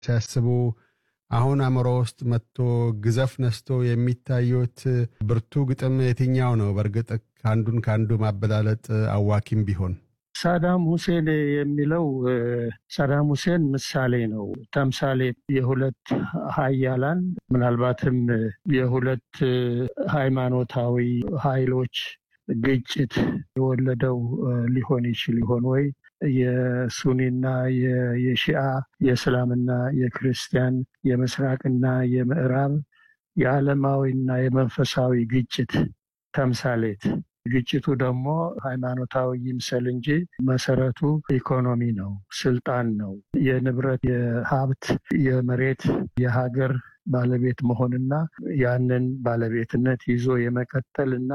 ሲያስቡ አሁን አእምሮ ውስጥ መጥቶ ግዘፍ ነስቶ የሚታዩት ብርቱ ግጥም የትኛው ነው? በእርግጥ ካንዱ ማበላለጥ አዋኪም ቢሆን ሳዳም ሁሴን የሚለው ሳዳም ሁሴን ምሳሌ ነው፣ ተምሳሌ የሁለት ሀያላን ምናልባትም የሁለት ሃይማኖታዊ ኃይሎች ግጭት የወለደው ሊሆን ይችል ይሆን ወይ? የሱኒና የሺአ፣ የእስላምና የክርስቲያን፣ የምስራቅና የምዕራብ፣ የዓለማዊና የመንፈሳዊ ግጭት ተምሳሌት። ግጭቱ ደግሞ ሃይማኖታዊ ይምሰል እንጂ መሰረቱ ኢኮኖሚ ነው፣ ስልጣን ነው፣ የንብረት፣ የሀብት፣ የመሬት፣ የሀገር ባለቤት መሆንና ያንን ባለቤትነት ይዞ የመቀጠልና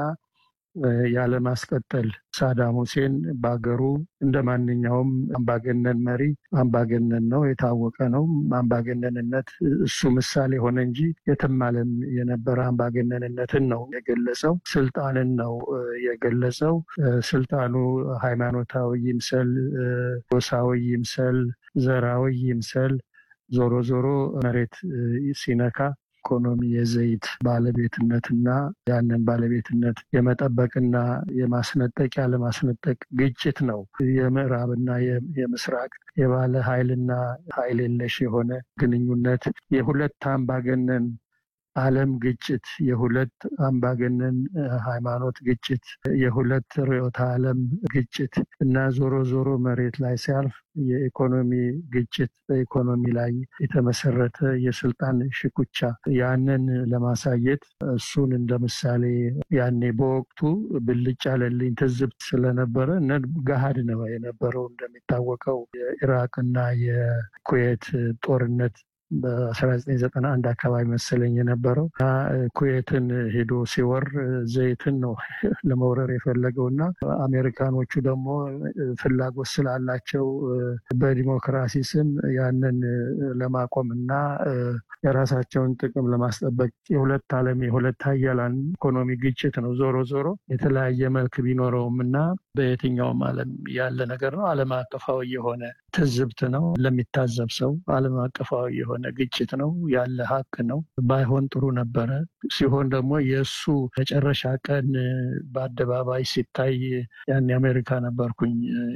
ያለማስቀጠል። ሳዳም ሁሴን በአገሩ እንደ ማንኛውም አምባገነን መሪ አምባገነን ነው፣ የታወቀ ነው። አምባገነንነት እሱ ምሳሌ ሆነ እንጂ የትም ዓለም የነበረ አምባገነንነትን ነው የገለጸው፣ ስልጣንን ነው የገለጸው። ስልጣኑ ሃይማኖታዊ ይምሰል፣ ጎሳዊ ይምሰል፣ ዘራዊ ይምሰል፣ ዞሮ ዞሮ መሬት ሲነካ ኢኮኖሚ የዘይት ባለቤትነትና ያንን ባለቤትነት የመጠበቅና የማስነጠቅ ያለማስነጠቅ ግጭት ነው። የምዕራብና የምስራቅ የባለ ኃይልና ኃይል የለሽ የሆነ ግንኙነት፣ የሁለት አምባገነን ዓለም ግጭት፣ የሁለት አምባገነን ሃይማኖት ግጭት፣ የሁለት ርዕዮተ ዓለም ግጭት እና ዞሮ ዞሮ መሬት ላይ ሲያልፍ የኢኮኖሚ ግጭት፣ በኢኮኖሚ ላይ የተመሰረተ የስልጣን ሽኩቻ። ያንን ለማሳየት እሱን እንደ ምሳሌ ያኔ በወቅቱ ብልጭ ያለልኝ ትዝብት ስለነበረ ገሃድ ነው የነበረው። እንደሚታወቀው የኢራቅና የኩዌት ጦርነት በ1991 አካባቢ መሰለኝ የነበረው ኩዌትን ሄዶ ሲወር ዘይትን ነው ለመውረር የፈለገውና አሜሪካኖቹ ደግሞ ፍላጎት ስላላቸው በዲሞክራሲ ስም ያንን ለማቆምና የራሳቸውን ጥቅም ለማስጠበቅ የሁለት ዓለም የሁለት ሀያላን ኢኮኖሚ ግጭት ነው። ዞሮ ዞሮ የተለያየ መልክ ቢኖረውምና በየትኛውም ዓለም ያለ ነገር ነው። ዓለም አቀፋዊ የሆነ ትዝብት ነው። ለሚታዘብ ሰው ዓለም አቀፋዊ የሆነ ግጭት ነው፣ ያለ ሀቅ ነው። ባይሆን ጥሩ ነበረ። ሲሆን ደግሞ የእሱ መጨረሻ ቀን በአደባባይ ሲታይ ያን አሜሪካ ነበርኩኝ።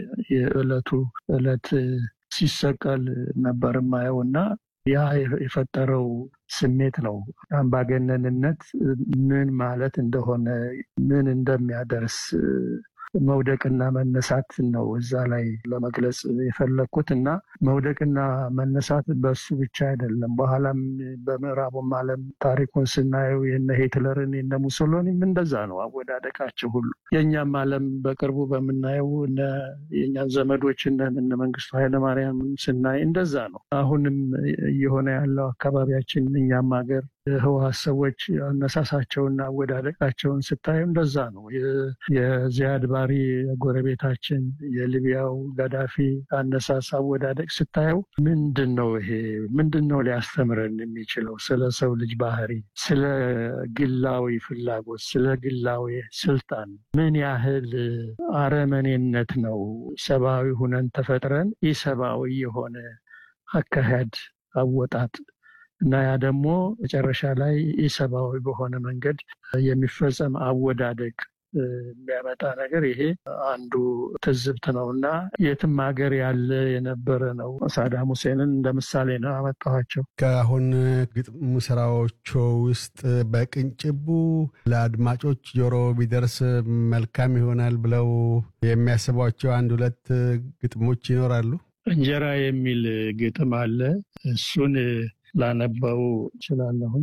የዕለት ሲሰቀል ነበር ማየውና ያ የፈጠረው ስሜት ነው። አምባገነንነት ምን ማለት እንደሆነ ምን እንደሚያደርስ መውደቅና መነሳት ነው እዛ ላይ ለመግለጽ የፈለኩት። እና መውደቅና መነሳት በሱ ብቻ አይደለም። በኋላም በምዕራቡም ዓለም ታሪኩን ስናየው የነ ሂትለርን የነ ሙሶሎኒም እንደዛ ነው አወዳደቃቸው ሁሉ። የኛም ዓለም በቅርቡ በምናየው የኛን ዘመዶች እነ መንግስቱ ኃይለማርያም ስናይ እንደዛ ነው። አሁንም እየሆነ ያለው አካባቢያችን እኛም ሀገር ህወሓት ሰዎች አነሳሳቸውና አወዳደቃቸውን ስታየው እንደዛ ነው። የዚያድ ባሪ ጎረቤታችን የሊቢያው ጋዳፊ አነሳሳ አወዳደቅ ስታየው ምንድነው ይሄ? ምንድነው ሊያስተምረን የሚችለው? ስለ ሰው ልጅ ባህሪ፣ ስለ ግላዊ ፍላጎት፣ ስለ ግላዊ ስልጣን ምን ያህል አረመኔነት ነው? ሰብአዊ ሁነን ተፈጥረን ኢሰብአዊ የሆነ አካሄድ አወጣጥ እና ያ ደግሞ መጨረሻ ላይ ኢሰብአዊ በሆነ መንገድ የሚፈጸም አወዳደቅ የሚያመጣ ነገር፣ ይሄ አንዱ ትዝብት ነውና የትም ሀገር ያለ የነበረ ነው። ሳዳም ሁሴንን እንደ ምሳሌ ነው አመጣኋቸው። ከአሁን ግጥም ስራዎቹ ውስጥ በቅንጭቡ ለአድማጮች ጆሮ ቢደርስ መልካም ይሆናል ብለው የሚያስቧቸው አንድ ሁለት ግጥሞች ይኖራሉ? እንጀራ የሚል ግጥም አለ። እሱን ላነበው እችላለሁ።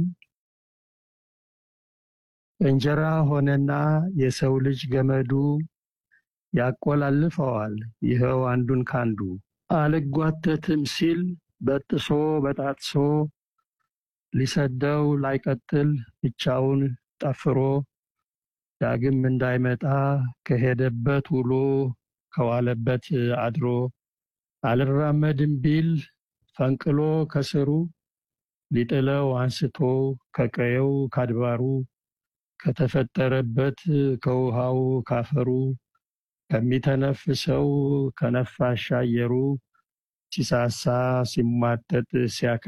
እንጀራ ሆነና የሰው ልጅ ገመዱ ያቆላልፈዋል ይኸው አንዱን ካንዱ። አልጓተትም ሲል በጥሶ በጣጥሶ ሊሰደው ላይቀጥል ብቻውን ጠፍሮ ዳግም እንዳይመጣ ከሄደበት ውሎ ከዋለበት አድሮ አልራመድም ቢል ፈንቅሎ ከስሩ ሊጥለው አንስቶ ከቀየው ካድባሩ ከተፈጠረበት ከውሃው ካፈሩ ከሚተነፍሰው ከነፋሽ አየሩ ሲሳሳ፣ ሲሟጠጥ፣ ሲያከ